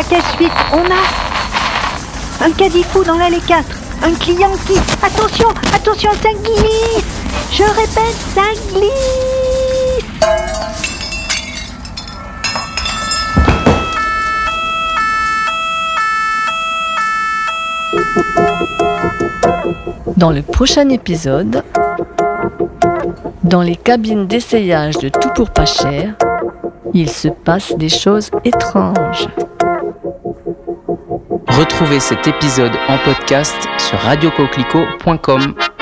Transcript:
Dépêche vite, on a un caddie fou dans l'allée 4. Un client qui... Attention, ça glisse. Je répète, ça glisse. Dans le prochain épisode, dans les cabines d'essayage de Tout pour pas cher, il se passe des choses étranges. Retrouvez cet épisode en podcast sur radiocoquelicot.com.